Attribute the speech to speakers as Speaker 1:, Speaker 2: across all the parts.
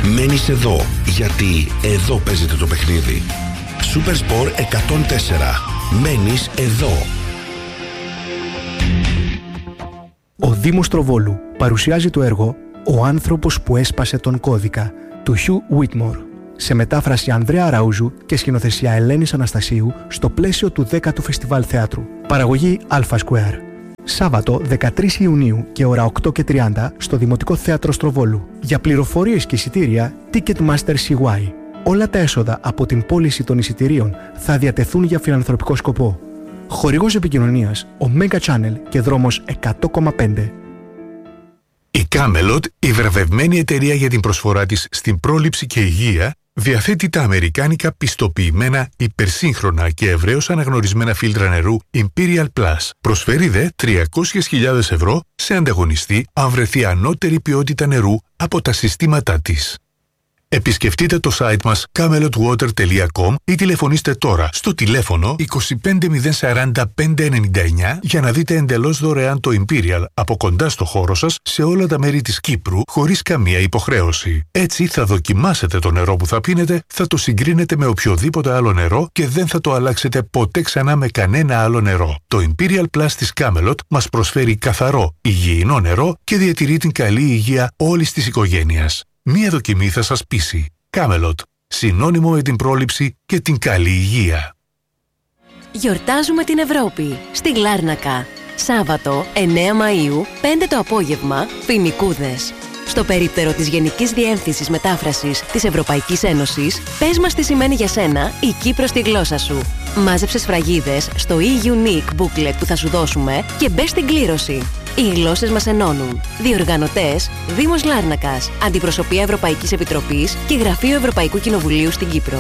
Speaker 1: Μένεις εδώ, γιατί εδώ παίζεται το παιχνίδι. Supersport 104. Μένεις εδώ.
Speaker 2: Ο Δήμος Τροβόλου παρουσιάζει το έργο «Ο άνθρωπος που έσπασε τον κώδικα» του Hugh Whitmore, σε μετάφραση Ανδρέα Ραούζου και σκηνοθεσία Ελένης Αναστασίου, στο πλαίσιο του 10ου Φεστιβάλ Θεάτρου. Παραγωγή Alpha Square. Σάββατο 13 Ιουνίου και ώρα 8:30 στο Δημοτικό Θέατρο Στροβόλου. Για πληροφορίες και εισιτήρια, Ticketmaster CY. Όλα τα έσοδα από την πώληση των εισιτηρίων θα διατεθούν για φιλανθρωπικό σκοπό. Χορηγός επικοινωνίας, ο Mega Channel και δρόμος 100,5.
Speaker 3: Η Camelot, η βραβευμένη εταιρεία για την προσφορά της στην πρόληψη και υγεία, διαθέτει τα αμερικάνικα πιστοποιημένα, υπερσύγχρονα και ευρέως αναγνωρισμένα φίλτρα νερού Imperial Plus. Προσφέρει δε 300.000 ευρώ σε ανταγωνιστή αν βρεθεί ανώτερη ποιότητα νερού από τα συστήματά της. Επισκεφτείτε το site μας camelotwater.com ή τηλεφωνήστε τώρα στο τηλέφωνο 25040 599 για να δείτε εντελώς δωρεάν το Imperial από κοντά στο χώρο σας σε όλα τα μέρη της Κύπρου χωρίς καμία υποχρέωση. Έτσι θα δοκιμάσετε το νερό που θα πίνετε, θα το συγκρίνετε με οποιοδήποτε άλλο νερό και δεν θα το αλλάξετε ποτέ ξανά με κανένα άλλο νερό. Το Imperial Plus της Camelot μας προσφέρει καθαρό, υγιεινό νερό και διατηρεί την καλή υγεία όλης της οικογένειας. Μία δοκιμή θα σας πείσει. Camelot. Συνώνυμο με την πρόληψη και την καλή υγεία.
Speaker 4: Γιορτάζουμε την Ευρώπη στη Λάρνακα. Σάββατο 9 Μαΐου, 5 το απόγευμα, Φοινικούδες. Στο περίπτερο της Γενικής Διεύθυνσης Μετάφρασης της Ευρωπαϊκής Ένωσης, πες μας τι σημαίνει για σένα η Κύπρος στη γλώσσα σου. Μάζεψε σφραγίδες στο e-Unique booklet που θα σου δώσουμε και μπες στην κλήρωση. Οι γλώσσες μας ενώνουν. Διοργανωτές: Δήμος Λάρνακας, Αντιπροσωπεία Ευρωπαϊκής Επιτροπής και Γραφείο Ευρωπαϊκού Κοινοβουλίου στην Κύπρο.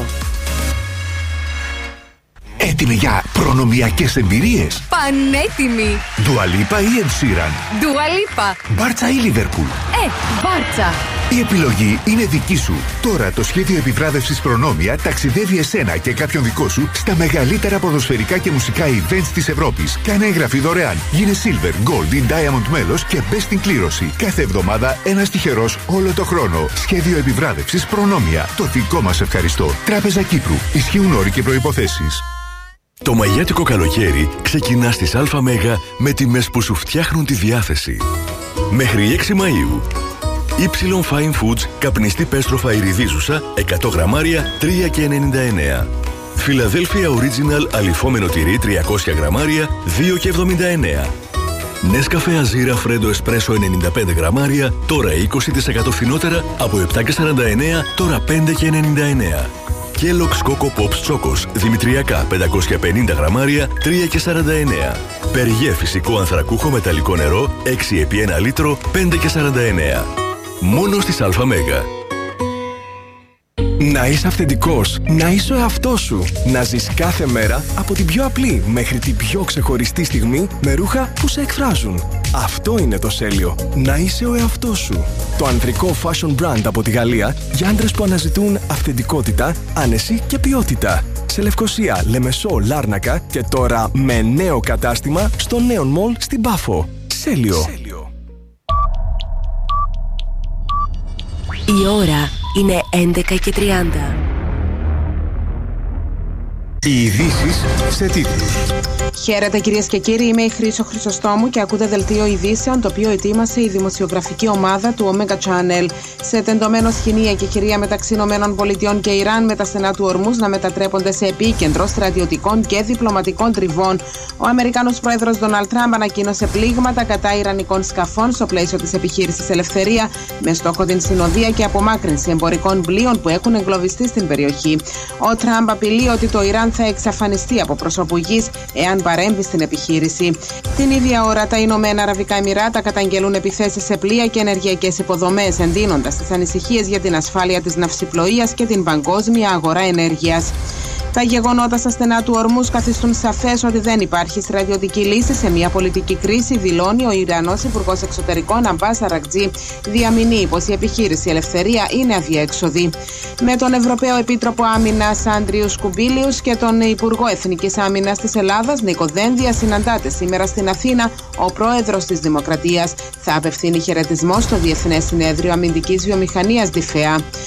Speaker 1: Έτοιμοι για προνομιακές εμπειρίες?
Speaker 5: Πανέτοιμοι!
Speaker 1: Dua Lipa ή Ed Sheeran?
Speaker 5: Dua Lipa.
Speaker 1: Μπάρτσα ή Liverpool?
Speaker 5: Μπάρτσα.
Speaker 1: Η επιλογή είναι δική σου. Τώρα το σχέδιο επιβράβευσης Προνόμια ταξιδεύει εσένα και κάποιον δικό σου στα μεγαλύτερα ποδοσφαιρικά και μουσικά events της Ευρώπης. Κάνε εγγραφή δωρεάν. Γίνε Silver, Gold ή Diamond μέλος και μπες στην κλήρωση. Κάθε εβδομάδα ένας τυχερός όλο το χρόνο. Σχέδιο επιβράβευσης Προνόμια. Το δικό μας ευχαριστώ. Τράπεζα Κύπρου. Ισχύουν όροι και προϋποθέσεις.
Speaker 6: Το μαγιάτικο καλοκαίρι ξεκινά στις ΑΜΕΓΑ με τιμές που σου φτιάχνουν τη διάθεση. Μέχρι 6 Μαΐου. Y Fine Foods καπνιστή πέστροφα ηριδίζουσα 100 γραμμάρια 3,99. Philadelphia Original αλιφόμενο τυρί 300 γραμμάρια 2,79. Νέσκαφε Αζίρα Φρέντο Εσπρέσο 95 γραμμάρια τώρα 20% φθηνότερα από 7,49 τώρα 5,99. Kellogg's Coco Pops Chocos Δημητριακά 550 γραμμάρια 3,49. Περιγέ φυσικό ανθρακούχο μεταλλικό νερό 6 επί 1 λίτρο 5,49. Μόνο στις ΑΜΕΓΑ.
Speaker 7: Να είσαι αυθεντικός, να είσαι ο εαυτός σου. Να ζεις κάθε μέρα από την πιο απλή μέχρι την πιο ξεχωριστή στιγμή με ρούχα που σε εκφράζουν. Αυτό είναι το Σέλιο. Να είσαι ο εαυτός σου. Το ανδρικό fashion brand από τη Γαλλία για άντρες που αναζητούν αυθεντικότητα, άνεση και ποιότητα. Σε Λευκοσία, Λεμεσό, Λάρνακα και τώρα με νέο κατάστημα στο Neon Mall στην Πάφο. Σέλιο.
Speaker 4: Η ώρα είναι 11:30.
Speaker 1: Οι ειδήσεις σε τίτλους.
Speaker 8: Χαίρετε κυρίες και κύριοι, είμαι η Χρύσο Χρυσοστόμου και ακούτε δελτίο ειδήσεων το οποίο ετοίμασε η δημοσιογραφική ομάδα του Omega Channel. Σε τεντωμένο σκηνή η εκεχηρία μεταξύ ΗΠΑ και Ιράν με τα στενά του Ορμούζ να μετατρέπονται σε επίκεντρο στρατιωτικών και διπλωματικών τριβών. Ο Αμερικάνος πρόεδρος Ντόναλντ Τραμπ ανακοίνωσε πλήγματα κατά ιρανικών σκαφών στο πλαίσιο της επιχείρησης Ελευθερία με στόχο την συνοδεία και απομάκρυνση εμπορικών πλοίων που έχουν εγκλωβιστεί στην περιοχή. Ο Τραμπ απειλεί ότι το Ιράν θα εξαφανιστεί από πρόσωπου γης εάν παρέμβει στην επιχείρηση. Την ίδια ώρα, τα Ηνωμένα Αραβικά Εμιράτα καταγγελούν επιθέσεις σε πλοία και ενεργειακές υποδομές, εντείνοντας τις ανησυχίες για την ασφάλεια της ναυσιπλοείας και την παγκόσμια αγορά ενέργειας. Τα γεγονότα στα στενά του Ορμούζ καθιστούν σαφές ότι δεν υπάρχει στρατιωτική λύση σε μια πολιτική κρίση, δηλώνει ο Ιρανός Υπουργός Εξωτερικών Αμπάς Αρακτζή. Διαμηνύει πως η επιχείρηση Ελευθερία είναι αδιέξοδη. Με τον Ευρωπαίο Επίτροπο Άμυνας Άντριους Κουμπίλιους και τον Υπουργό Εθνικής Άμυνας της Ελλάδας Νίκο Δένδια συναντάται σήμερα στην Αθήνα ο πρόεδρος της Δημοκρατίας. Θα απευθύνει χαιρετισμό στο Διεθνές Συνέδριο Αμυντικής Βιομηχανίας ΔΙΦΕΑ.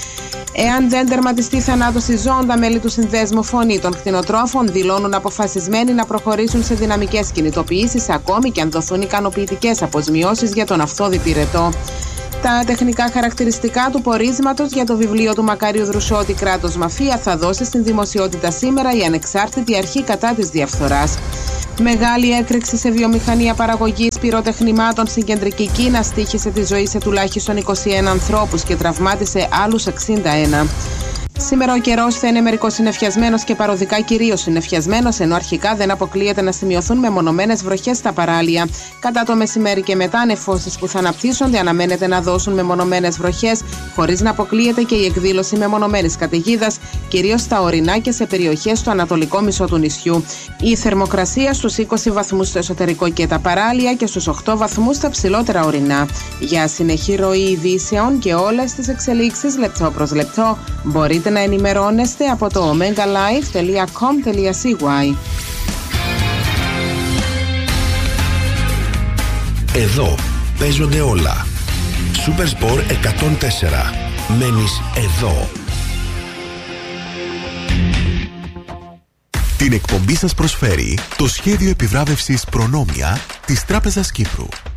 Speaker 8: Εάν δεν τερματιστεί θανάτωση ζώων, τα μέλη του Συνδέσμου Φωνή των Κτηνοτρόφων δηλώνουν αποφασισμένοι να προχωρήσουν σε δυναμικές κινητοποιήσεις, ακόμη και αν δοθούν ικανοποιητικές αποζημιώσεις για τον αυθόδη πυρετό. Τα τεχνικά χαρακτηριστικά του πορίσματος για το βιβλίο του Μακάριου Δρουσότη «Κράτος Μαφία» θα δώσει στην δημοσιότητα σήμερα η ανεξάρτητη αρχή κατά της διαφθοράς. Μεγάλη έκρηξη σε βιομηχανία παραγωγής πυροτεχνημάτων στην κεντρική Κίνα στοίχησε τη ζωή σε τουλάχιστον 21 ανθρώπους και τραυμάτισε άλλους 61. Σήμερα ο καιρός θα είναι μερικώς συννεφιασμένος και παροδικά κυρίως συννεφιασμένος, ενώ αρχικά δεν αποκλείεται να σημειωθούν μεμονωμένες βροχές στα παράλια. Κατά το μεσημέρι και μετά, νεφώσεις που θα αναπτύσσονται αναμένεται να δώσουν μεμονωμένες βροχές, χωρίς να αποκλείεται και η εκδήλωση μεμονωμένης καταιγίδας, κυρίως στα ορεινά και σε περιοχές στο ανατολικό μισό του νησιού. Η θερμοκρασία στους 20 βαθμούς στο εσωτερικό και τα παράλια και στους 8 βαθμούς στα ψηλότερα ορεινά. Για συνεχή ροή ειδήσεων και όλες τις εξελίξεις λεπτό προς λεπτό μπορείτε να ενημερώνεστε από το omegalife.com.cy.
Speaker 9: Εδώ παίζονται όλα. Supersport 104. Μένεις εδώ.
Speaker 10: Την εκπομπή σας προσφέρει το σχέδιο επιβράβευσης Προνόμια της Τράπεζας Κύπρου.